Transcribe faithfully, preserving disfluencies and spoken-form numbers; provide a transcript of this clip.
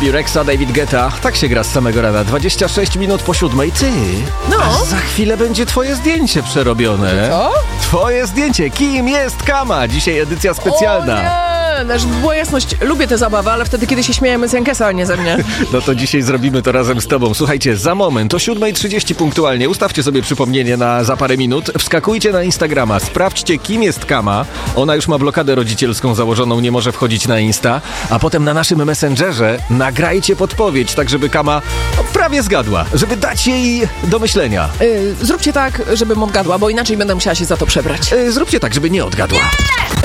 Bibi Rexa, David Guetta. Tak się gra z samego rana. dwadzieścia sześć minut po siódmej. Ty, No. aż za chwilę będzie twoje zdjęcie przerobione. Co? Twoje zdjęcie. Kim jest Kama? Dzisiaj edycja specjalna. O nie! Żeby była jasność, lubię tę zabawę, ale wtedy, kiedy się śmiejemy z Jankesa, a nie ze mnie. No to dzisiaj zrobimy to razem z tobą. Słuchajcie, za moment o siódmej trzydzieści punktualnie ustawcie sobie przypomnienie na za parę minut. Wskakujcie na Instagrama, sprawdźcie, kim jest Kama. Ona już ma blokadę rodzicielską założoną, nie może wchodzić na Insta. A potem na naszym Messengerze nagrajcie podpowiedź, tak żeby Kama no, prawie zgadła, żeby dać jej do myślenia. Yy, zróbcie tak, żebym odgadła, bo inaczej będę musiała się za to przebrać. Yy, zróbcie tak, żeby nie odgadła.